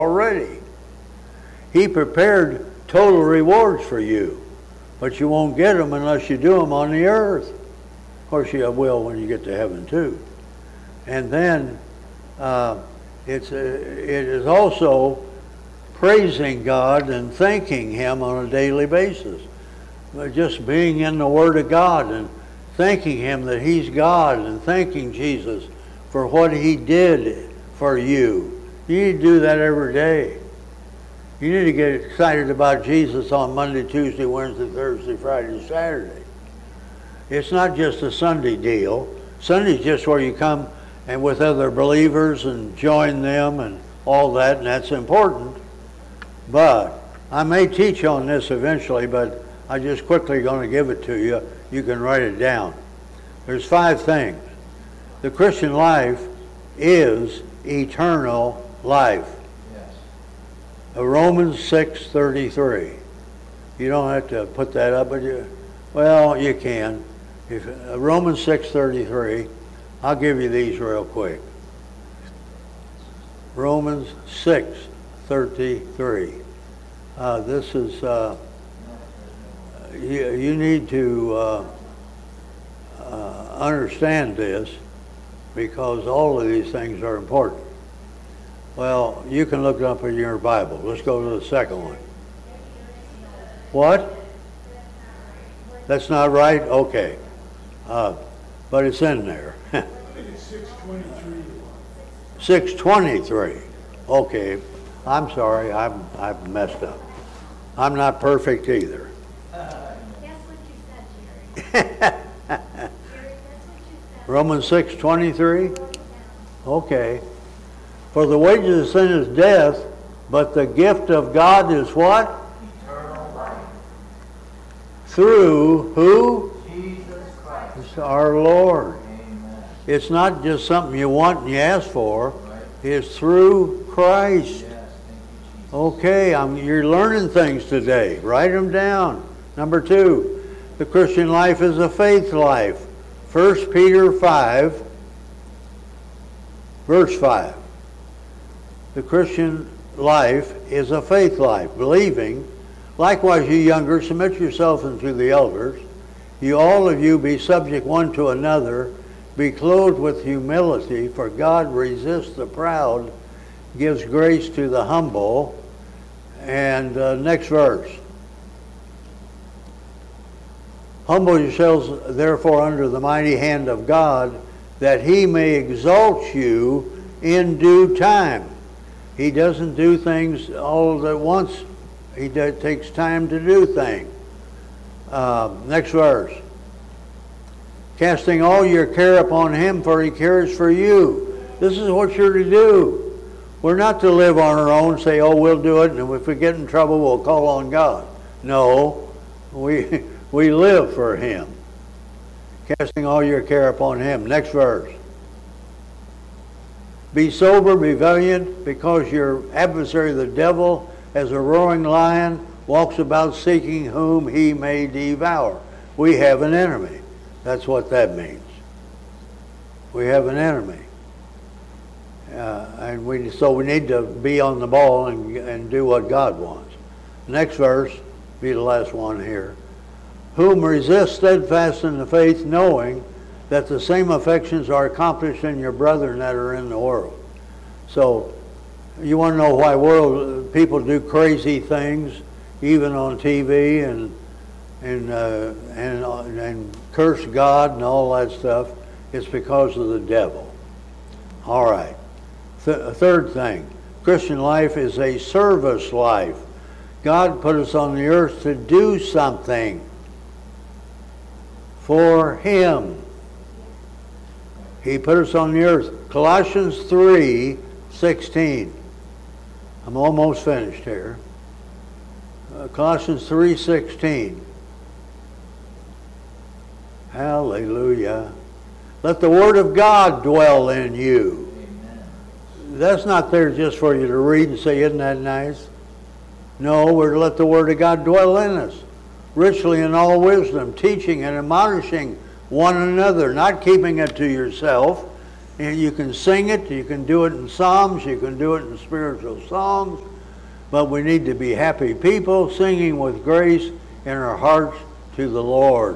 already. He prepared total rewards for you, but you won't get them unless you do them on the earth. Of course, you will when you get to heaven too. And then it is also praising God and thanking Him on a daily basis. Just being in the Word of God and thanking Him that He's God and thanking Jesus for what He did for you. You need to do that every day. You need to get excited about Jesus on Monday, Tuesday, Wednesday, Thursday, Friday, Saturday. It's not just a Sunday deal. Sunday's just where you come and with other believers and join them and all that, and that's important. But I may teach on this eventually, but I'm just quickly going to give it to you. You can write it down. There's 5 things. The Christian life is eternal life. Yes. Romans 6:33. You don't have to put that up, but you can. Romans 6:33. I'll give you these real quick. Romans 6:33. This is you need to understand this, because all of these things are important. Well, you can look it up in your Bible. Let's go to the second one. What? That's not right? Okay. But it's in there. I think it's 623. 623. Okay. I'm sorry. I've messed up. I'm not perfect either. That's what you said, Jerry. Jerry, that's what you said. Romans 6:23? Okay. For the wages of sin is death, but the gift of God is what? Eternal life. Through who? Jesus Christ. It's our Lord. Amen. It's not just something you want and you ask for. Right. It's through Christ. Yes, thank you, Jesus. Okay, you're learning things today. Write them down. Number 2, the Christian life is a faith life. 1 Peter 5, verse 5. The Christian life is a faith life, believing. Likewise, you younger, submit yourself unto the elders. You all of you be subject one to another. Be clothed with humility, for God resists the proud, gives grace to the humble. And next verse. Humble yourselves, therefore, under the mighty hand of God, that He may exalt you in due time. He doesn't do things all at once. He takes time to do things. Next verse. Casting all your care upon Him, for He cares for you. This is what you're to do. We're not to live on our own, say, oh, we'll do it, and if we get in trouble, we'll call on God. No, we live for Him. Casting all your care upon Him. Next verse. Be sober, be valiant, because your adversary, the devil, as a roaring lion, walks about seeking whom he may devour. We have an enemy. That's what that means. We have an enemy. So we need to be on the ball and do what God wants. Next verse, be the last one here. Whom resist steadfast in the faith, knowing that the same affections are accomplished in your brethren that are in the world. So, you want to know why world people do crazy things, even on TV, and curse God and all that stuff? It's because of the devil. All right. Third thing, Christian life is a service life. God put us on the earth to do something for Him. He put us on the earth. Colossians 3:16. I'm almost finished here. Colossians 3:16. Hallelujah. Let the Word of God dwell in you. Amen. That's not there just for you to read and say, isn't that nice? No, we're to let the Word of God dwell in us, richly in all wisdom, teaching and admonishing one another, not keeping it to yourself, And you can sing it, you can do it in psalms, you can do it in spiritual songs, but we need to be happy people singing with grace in our hearts to the Lord.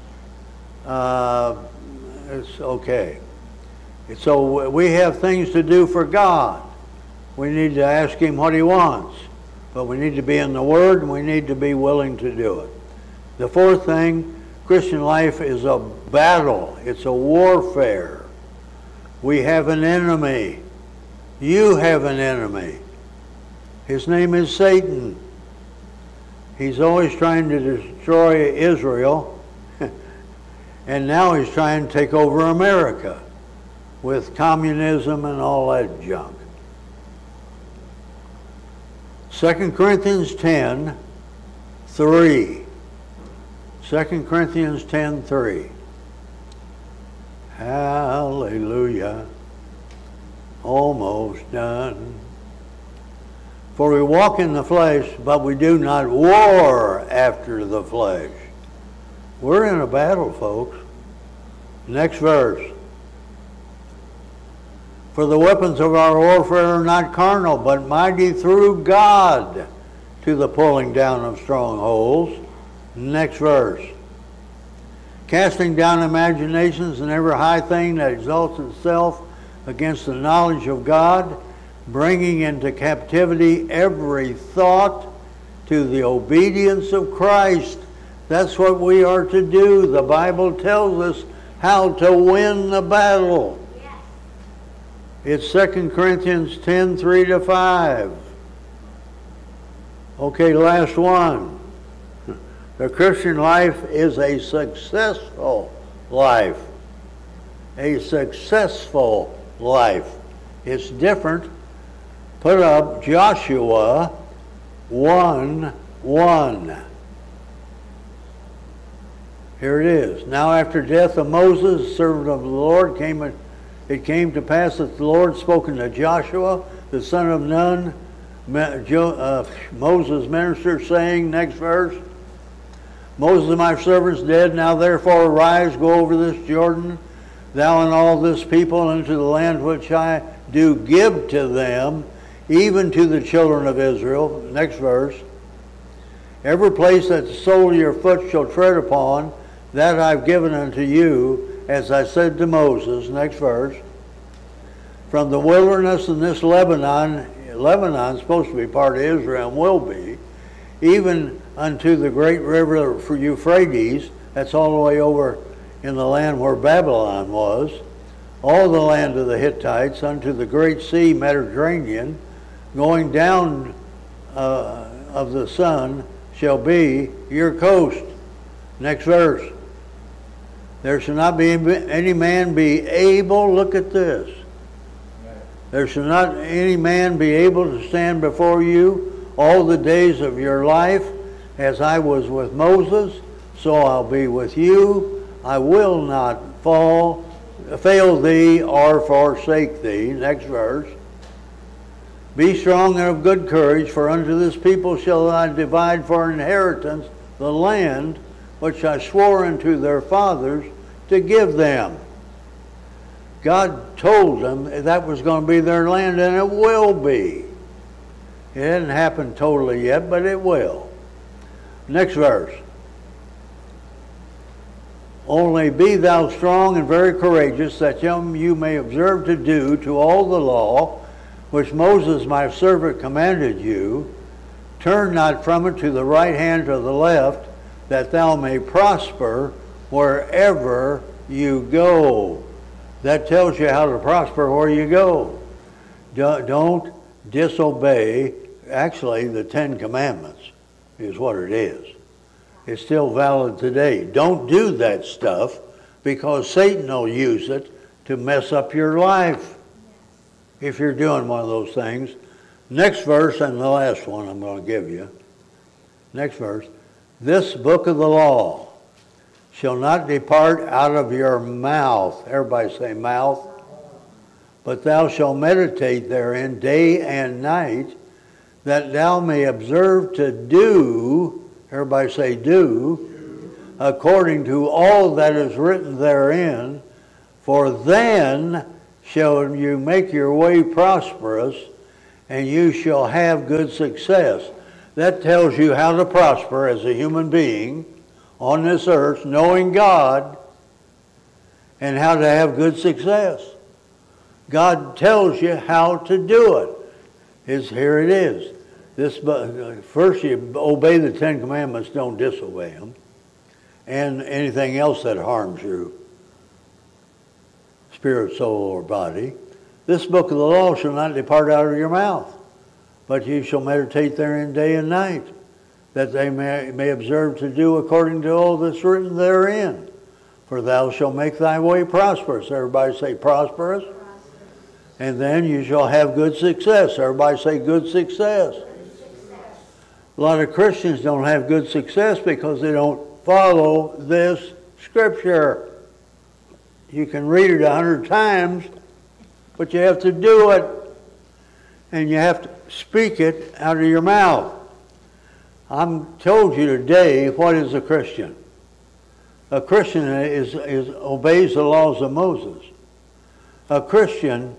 It's okay. So we have things to do for God. We need to ask Him what He wants. But we need to be in the Word, and we need to be willing to do it. The fourth thing, Christian life is a battle. It's a warfare. We have an enemy. You have an enemy. His name is Satan. He's always trying to destroy Israel. And now he's trying to take over America with communism and all that junk. 2 Corinthians 10, 3. 2 Corinthians 10, 3. Hallelujah. Almost done. For we walk in the flesh, but we do not war after the flesh. We're in a battle, folks. Next verse. For the weapons of our warfare are not carnal, but mighty through God to the pulling down of strongholds. Next verse. Casting down imaginations and every high thing that exalts itself against the knowledge of God, bringing into captivity every thought to the obedience of Christ. That's what we are to do. The Bible tells us how to win the battle. It's 2 Corinthians 10, 3 to 5. Okay, last one. The Christian life is a successful life. A successful life. It's different. Put up Joshua 1:1. Here it is. Now after death of Moses, servant of the Lord, it came to pass that the Lord spoke unto Joshua, the son of Nun, Moses' minister, saying, next verse, Moses, my servant, is dead. Now therefore arise, go over this Jordan, thou and all this people, into the land which I do give to them, even to the children of Israel. Next verse. Every place that the sole of your foot shall tread upon, that I've given unto you, as I said to Moses. Next verse. From the wilderness in this Lebanon's supposed to be part of Israel and will be, even unto the great river for Euphrates, that's all the way over in the land where Babylon was, all the land of the Hittites, unto the great sea, Mediterranean, going down of the sun shall be your coast. Next verse. There shall not be any man be able, look at this. There shall not any man be able to stand before you all the days of your life. As I was with Moses, so I'll be with you. I will not fail thee or forsake thee. Next verse. Be strong and of good courage, for unto this people shall I divide for inheritance the land which I swore unto their fathers to give them. God told them that was going to be their land, and it will be. It hasn't happened totally yet, but it will. Next verse. Only be thou strong and very courageous, that you may observe to do to all the law which Moses my servant commanded you. Turn not from it to the right hand or the left, that thou may prosper wherever you go. That tells you how to prosper where you go. Don't disobey, actually, the Ten Commandments is what it is. It's still valid today. Don't do that stuff, because Satan will use it to mess up your life if you're doing one of those things. Next verse, and the last one I'm going to give you. Next verse. This book of the law shall not depart out of your mouth. Everybody say mouth. But thou shalt meditate therein day and night, that thou may observe to do, everybody say do, according to all that is written therein. For then shall you make your way prosperous, and you shall have good success. That tells you how to prosper as a human being on this earth, knowing God, and how to have good success. God tells you how to do it. Here it is. First, you obey the Ten Commandments, don't disobey them, and anything else that harms you, spirit, soul, or body. This book of the law shall not depart out of your mouth, but you shall meditate therein day and night, that they may observe to do according to all that's written therein. For thou shalt make thy way prosperous. Everybody say prosperous. And then you shall have good success. Everybody say good success. A lot of Christians don't have good success because they don't follow this scripture. You can read it 100 times, but you have to do it. And you have to speak it out of your mouth. I'm told you today, what is a Christian? A Christian obeys the laws of Moses. A Christian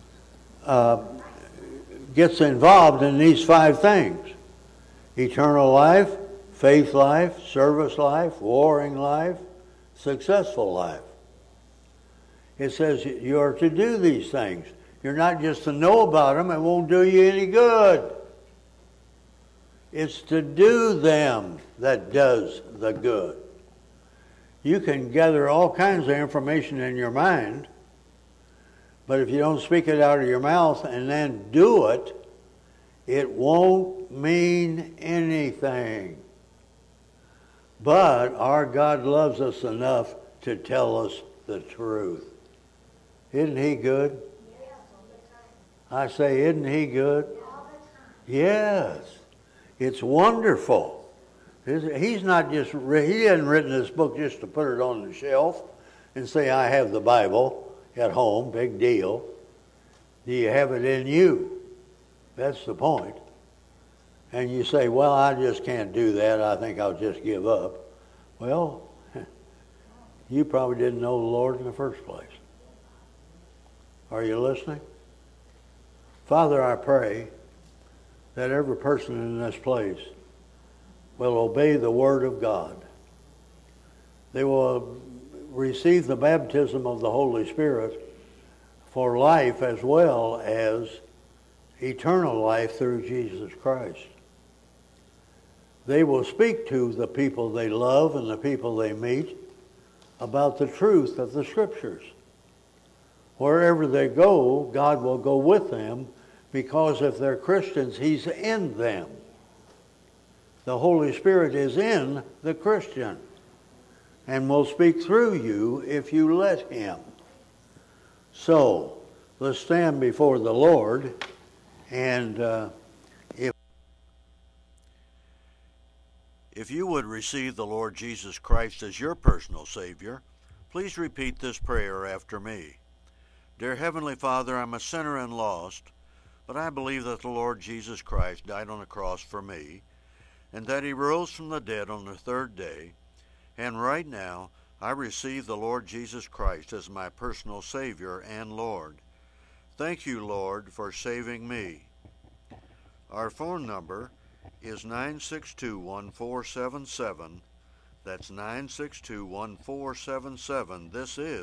gets involved in these 5 things: eternal life, faith life, service life, warring life, successful life. It says you are to do these things. You're not just to know about them. It won't do you any good. It's to do them that does the good. You can gather all kinds of information in your mind, but if you don't speak it out of your mouth and then do it, it won't mean anything. But our God loves us enough to tell us the truth. Isn't He good? Yes, all the time. I say, isn't He good? All the time. Yes. It's wonderful. He's not just, He hasn't written this book just to put it on the shelf and say, I have the Bible at home, big deal. Do you have it in you? That's the point. And you say, well, I just can't do that. I think I'll just give up. Well, you probably didn't know the Lord in the first place. Are you listening? Father, I pray that every person in this place will obey the Word of God. They will receive the baptism of the Holy Spirit for life as well as eternal life through Jesus Christ. They will speak to the people they love and the people they meet about the truth of the Scriptures. Wherever they go, God will go with them, because if they're Christians, He's in them. The Holy Spirit is in the Christian and will speak through you if you let Him. So, let's stand before the Lord, and if you would receive the Lord Jesus Christ as your personal Savior, please repeat this prayer after me. Dear Heavenly Father, I'm a sinner and lost, but I believe that the Lord Jesus Christ died on the cross for me, and that He rose from the dead on the 3rd day, and right now I receive the Lord Jesus Christ as my personal Savior and Lord. Thank you, Lord, for saving me. Our phone number is 962-1477. That's 962-1477. This is